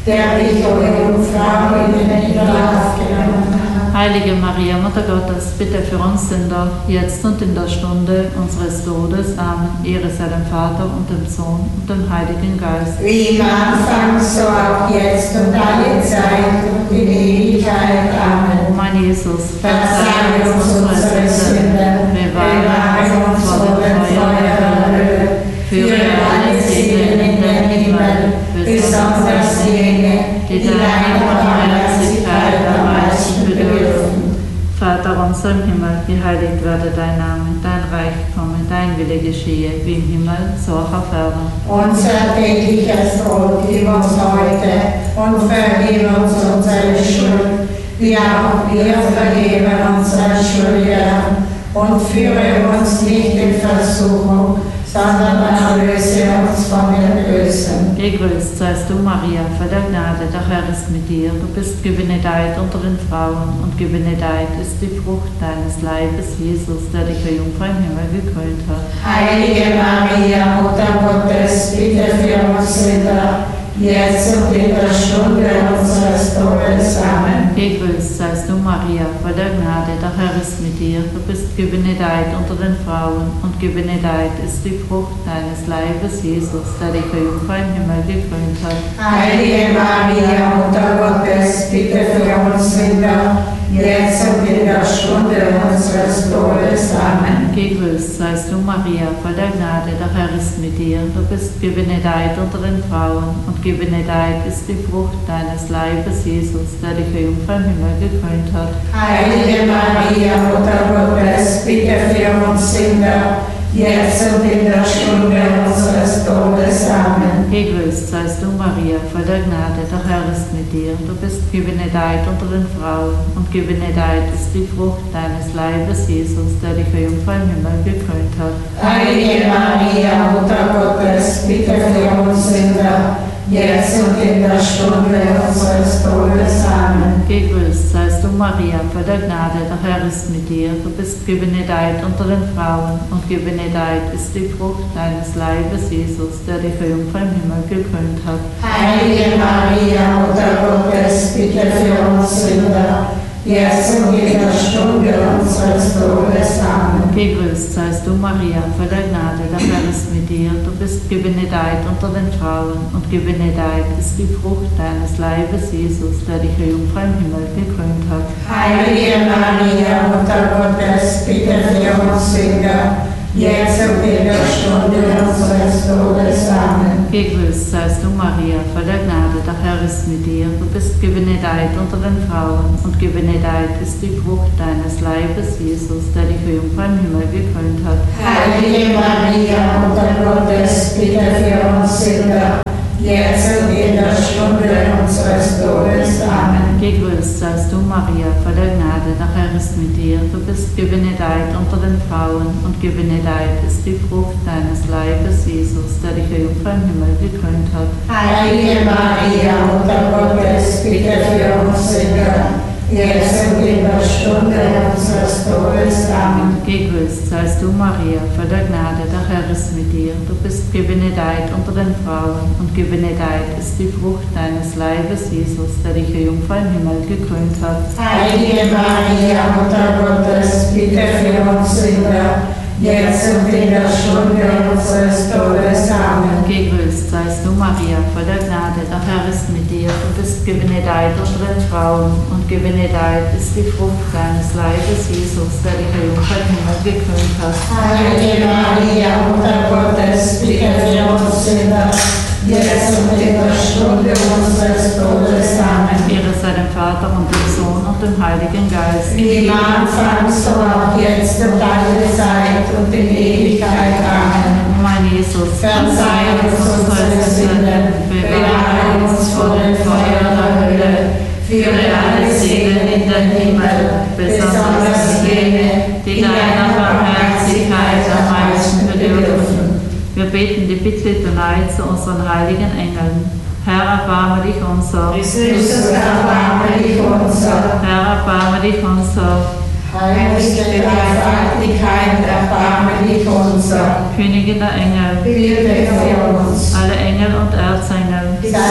der dich, o Jungfrau, in den Himmel aufgenommen hat. Heilige Maria, Mutter Gottes, bitte für uns Sünder, jetzt und in der Stunde unseres Todes. Amen. Ehre sei dem Vater und dem Sohn und dem Heiligen Geist. Wie im Anfang, so auch jetzt und alle Zeit und in Ewigkeit. Amen. O mein Jesus, Verzeihe uns unsere Sünden, bewahre uns vor dem Feuer der Hölle, führe alle Seelen in den Himmel, besonders jene, die deiner Barmherzigkeit am meisten bedürfen. Vater unser im Himmel, geheiligt werde dein Name, dein Reich komme, dein Wille geschehe, wie im Himmel, so auch auf Erden. Unser tägliches Brot gib uns heute und vergib uns unsere Schuld, wie auch wir vergeben unseren Schuldigern. Und führe uns nicht in Versuchung, sondern erlöse uns von dem Bösen. Gegrüßt seist du, Maria, voll der Gnade, der Herr ist mit dir. Du bist gebenedeit unter den Frauen und gebenedeit ist die Frucht deines Leibes, Jesus, der dich, o Jungfrau, im Himmel gekrönt hat. Heilige Maria, Mutter Gottes, bitte für uns Sünder, jetzt und in der Stunde unseres Todes. Amen. Gegrüßt seist du, Maria, voll der Gnade, der Herr ist mit dir. Du bist gebenedeit unter den Frauen und gebenedeit ist die Frucht deines Leibes, Jesus, der dich, o Jungfrau, im Himmel gekrönt hat. Heilige Maria, Mutter Gottes, bitte für uns Sünder, jetzt und in der Stunde unseres Todes. Amen. Gegrüßt seist du, Maria, voll der Gnade, der Herr ist mit dir. Du bist gebenedeit unter den Frauen und gebenedeit ist die Frucht deines Leibes, Jesus, der dich, o Jungfrau, im Himmel gekrönt hat. Heilige Maria, Mutter Gottes, bitte für uns Sünder, jetzt und in der Stunde unseres Todes. Amen. Gegrüßt seist du, Maria, voll der Gnade, der Herr ist mit dir. Du bist gebenedeit unter den Frauen und gebenedeit ist die Frucht deines Leibes, Jesus, der dich, o Jungfrau, im Himmel gekrönt hat. Heilige Maria, Mutter Gottes, bitte für uns Sünder, jetzt und in der Stunde unseres Todes. Amen. Gegrüßt seist du, Maria, voll der Gnade, der Herr ist mit dir. Du bist gebenedeit unter den Frauen und gebenedeit ist die Frucht deines Leibes, Jesus, der dich, o Jungfrau, im Himmel gekrönt hat. Heilige Maria, Mutter Gottes, bitte für uns Sünder, jetzt und in der Stunde unseres Todes. Amen. Gegrüßt seist du, Maria, voll der Gnade, der Herr ist mit dir. Du bist gebenedeit unter den Frauen und gebenedeit ist die Frucht deines Leibes, Jesus, der dich, o Jungfrau, im Himmel gekrönt hat. Heilige Maria, Mutter Gottes, bitte für uns Sünder, jetzt und in der Stunde unseres Todes. Amen. Gegrüßt seist du, Maria, voll der Gnade, der Herr ist mit dir. Du bist gebenedeit unter den Frauen und gebenedeit ist die Frucht deines Leibes, Jesus, der dich, o Jungfrau, im Himmel gekrönt hat. Heilige Maria, Mutter Gottes, bitte für uns Sünder, jetzt und in der Stunde unseres Todes. Amen. Gegrüßt seist du, Maria, voll der Gnade, der Herr ist mit dir. Du bist gebenedeit unter den Frauen und gebenedeit ist die Frucht deines Leibes, Jesus, der dich, o Jungfrau, im Himmel gekrönt hat. Heilige Maria, Mutter Gottes, bitte für uns Sünder, jetzt und in der Stunde unseres Todes. Amen. Gegrüßt seist du, Maria, voll der Gnade, der Herr ist mit dir. Du bist gebenedeit unter den Frauen und gebenedeit ist die Frucht deines Leibes, Jesus, der dich, o Jungfrau, im Himmel gekrönt hat. Heilige Maria, Mutter Gottes, bitte für uns Sünder, jetzt und in der Stunde unseres Todes. Amen. Gegrüßt seist du, Maria, voll der Gnade, der Herr ist mit dir. Du bist gebenedeit unter den Frauen und gebenedeit ist die Frucht deines Leibes, Jesus, der dich, o Jungfrau, im Himmel gekrönt hat. Heilige Maria, Mutter Gottes, bitte für uns Sünder, jetzt und in der Stunde unseres Todes. Amen. Ehre sei dem Vater und dem Sohn und dem Heiligen Geist. Wie im Anfang, so auch jetzt und alle Zeit und in Ewigkeit. Amen. O mein Jesus, Verzeih uns unsere Sünden, bewahre uns vor dem Feuer der Hölle, führe alle Seelen in den Himmel, besonders jene, die deiner Barmherzigkeit am meisten bedürfen. Wir beten die Bittlitanei zu unseren heiligen Engeln. Herr, erbarme dich unser. Jesus, erbarme dich unser. Herr, erbarme dich unser. Heilige Dreifaltigkeit, erbarme dich unser. Königin der Engel, Bitte für uns. alle Engel und Erzengel, Sei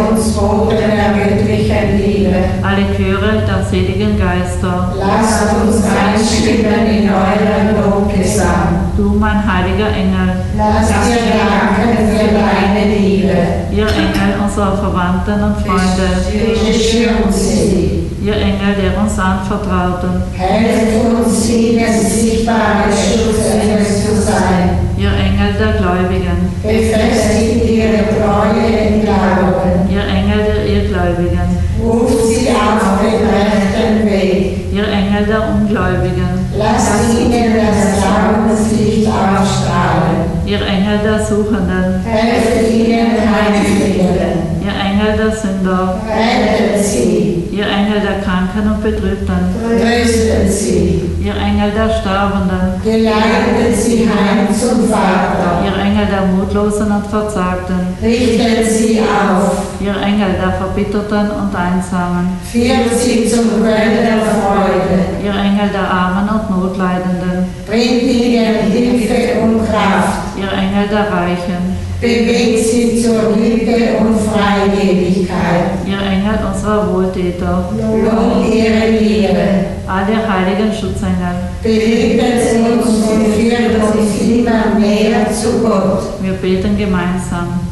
uns Boten der göttlichen Liebe. alle Chöre der seligen Geister, Lasst uns einstimmen in euren Lobgesang. du, mein heiliger Engel, Lasst dir danken für deine Liebe. ihr Engel unserer Verwandten und Freunde, Beschirmt sie. ihr Engel, der uns anvertrauten, Helft uns, ihnen sichtbare Schutzengel zu sein. ihr Engel der Gläubigen, Befestigt ihre Treue im Glauben. ihr Engel der Irrgläubigen, Ruft sie auf den rechten Weg. ihr Engel der Ungläubigen, Lasst ihnen das Glaubenslicht ausstrahlen. ihr Engel der Suchenden, Helft ihnen heimfinden. ihr Engel der Sünder, Rettet sie. ihr Engel der Kranken und Betrübten, Tröstet sie. ihr Engel der Sterbenden, Geleitet sie heim zum Vater. ihr Engel der Mutlosen und Verzagten, Richtet sie auf. ihr Engel der Verbitterten und Einsamen, Führt sie zum Quell der Freude. ihr Engel der Armen und Notleidenden, Bringt ihnen Hilfe und Kraft. ihr Engel der Reichen, Bewegt sie zur Güte und Freigebigkeit. ihr Engel unserer Wohltäter, Lohnt ihre Liebe. alle heiligen Schutzengel, Behütet uns und führt uns immer näher zu Gott. wir beten gemeinsam.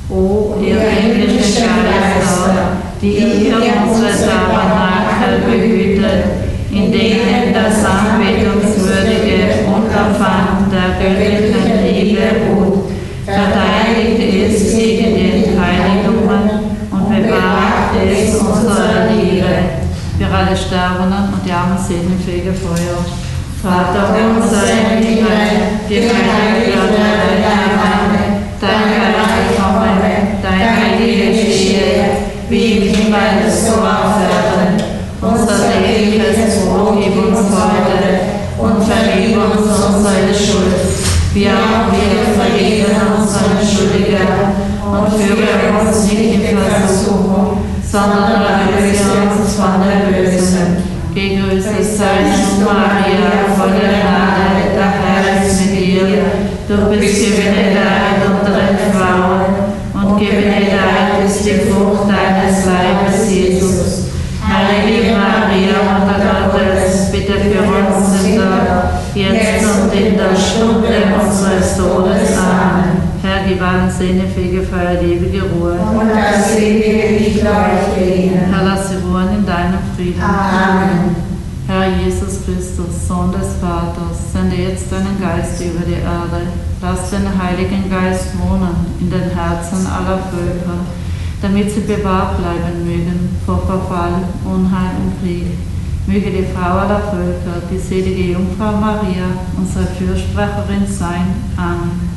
O ihr himmlische Geister, die ihr unsere Tabernakel behütet, in denen das anbetungswürdige Unterpfand der göttlichen Liebe ruht, verteidigt es gegen die Entheiligungen und bewahrt es unserer Liebe. Wir alle Sterbenden und die armen Seelen im Fegefeuer. Vater unser im Himmel, geheiligt werde dein Name, dein Reich komme, dein Wille geschehe, wie im Himmel so auf Erden. Unser tägliches Brot gib uns heute und vergib uns unsere Schuld, wie auch wir vergeben unseren Schuldigern, und führe uns nicht in Versuchung, sondern erlöse uns von der Bösen. Gegrüßet sei du, Maria, voller Gnade, der Herr ist mit dir. Du bist gebenedeit unter den Frauen, und gebenedeit ist die Frucht deines Leibes, Jesus. Heilige Maria, Mutter Gottes, bitte für uns Sünder, jetzt und in der Stunde unseres Todes. Amen. Herr, gib allen Seelen Fegefeuer die ewige Ruhe. Und das ewige Licht leuchte ihnen. Herr, lass sie ruhen in deinem Frieden. Amen. Herr Jesus Christus, Sohn des Vaters, sende jetzt deinen Geist über die Erde. Lass den Heiligen Geist wohnen in den Herzen aller Völker, damit sie bewahrt bleiben mögen vor Verfall, Unheil und Krieg. Möge die Frau aller Völker, die selige Jungfrau Maria, unsere Fürsprecherin sein. Amen.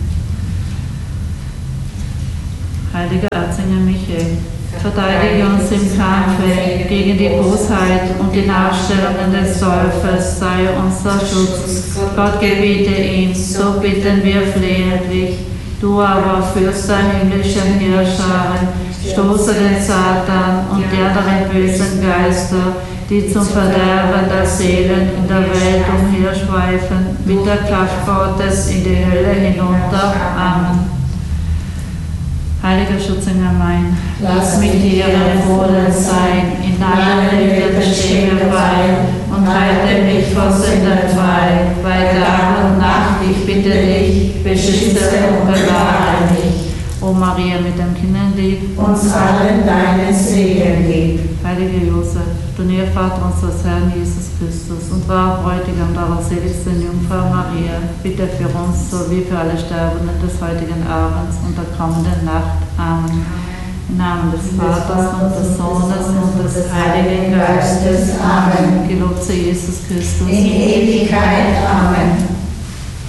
Heiliger Erzengel Michael, verteidige uns im Kampfe gegen die Bosheit und die Nachstellungen des Teufels, sei unser Schutz. Gott gebiete ihn, so bitten wir flehentlich. Du aber, Fürst der himmlischen Heerscharen, stoße den Satan und die anderen bösen Geister, die zum Verderben der Seelen in der Welt umherschweifen, mit der Kraft Gottes in die Hölle hinunter. Amen. Heiliger Schutzengel mein, lass mit dir empfohlen sein, in allen Nöten stehe frei und halte mich vor Sünden frei, bei Tag und Nacht, ich bitte dich, beschütze und bewahre mich. O Maria mit dem Kinderlieb, Uns allen deinen Segen gib. Heiliger Josef, du Vater unseres Herrn Jesus Christus und wahrer Bräutigam der allerseligsten Jungfrau Maria, bitte für uns sowie für alle Sterbenden des heutigen Abends und der kommenden Nacht. Amen. Im Namen des Vaters und des Sohnes und des Heiligen Geistes. Amen. Gelobt sei Jesus Christus. In Ewigkeit. Amen.